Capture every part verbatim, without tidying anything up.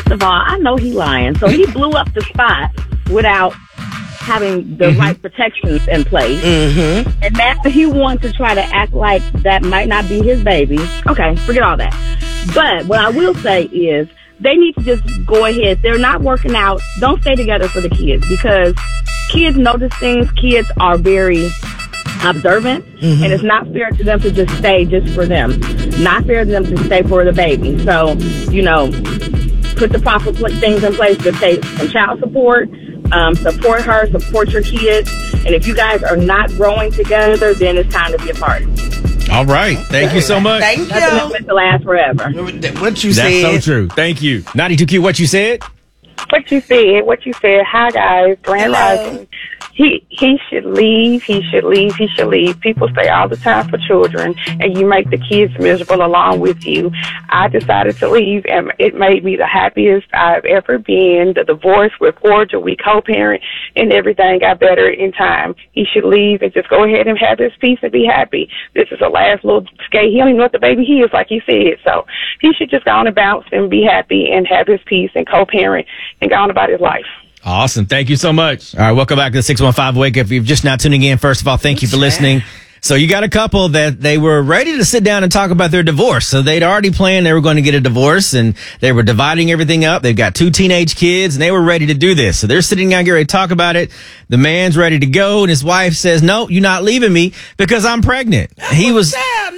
first of all, I know he lying. So he blew up the spot without having the mm-hmm. right protections in place. Mm-hmm. And now he wants to try to act like that might not be his baby. Okay, forget all that. But what I will say is they need to just go ahead. They're not working out. Don't stay together for the kids, because kids notice things. Kids are very observant, mm-hmm. and it's not fair to them to just stay just for them. Not fair to them to stay for the baby. So, you know, put the proper pl- things in place to pay some child support. Um, support her, support your kids. And if you guys are not growing together, then it's time to be apart. All right. Thank you so much. Thank you. Nothing meant to last forever. What you That's said. That's so true. Thank you. ninety-two Q, what you said? What you said, what you said. Hi, guys. Grand Rising. He he should leave. He should leave. He should leave. People stay all the time for children, and you make the kids miserable along with you. I decided to leave, and it made me the happiest I've ever been. The divorce with cordial, we co-parent, and everything got better in time. He should leave and just go ahead and have his peace and be happy. This is the last little skate. He don't even know what the baby he is, like he said. So he should just go on and bounce and be happy and have his peace and co-parent and go on about his life. Awesome. Thank you so much. All right. Welcome back to the six one five Wake Up. If you're just now tuning in, first of all, thank you for listening. So you got a couple that they were ready to sit down and talk about their divorce. So they'd already planned they were going to get a divorce, and they were dividing everything up. They've got two teenage kids, and they were ready to do this. So they're sitting down, getting ready to talk about it. The man's ready to go, and his wife says, no, you're not leaving me because I'm pregnant. He was...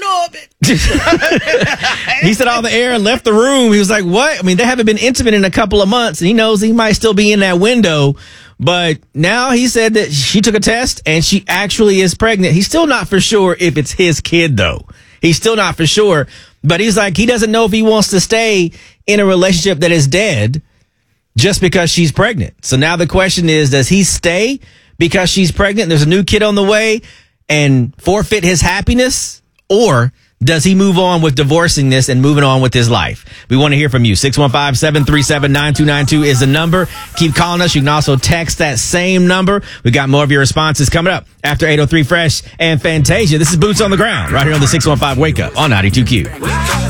He said all the air and left the room. He was like, what? I mean, they haven't been intimate in a couple of months, and he knows he might still be in that window. But now he said that she took a test and she actually is pregnant. He's still not for sure if it's his kid, though. He's still not for sure. But he's like, he doesn't know if he wants to stay in a relationship that is dead just because she's pregnant. So now the question is, does he stay because she's pregnant and there's a new kid on the way and forfeit his happiness? Or does he move on with divorcing this and moving on with his life? We want to hear from you. six one five, seven three seven, nine two nine two is the number. Keep calling us. You can also text that same number. We got more of your responses coming up after eight oh three Fresh and Fantasia. This is Boots on the Ground right here on the six one five Wake Up on ninety-two Q.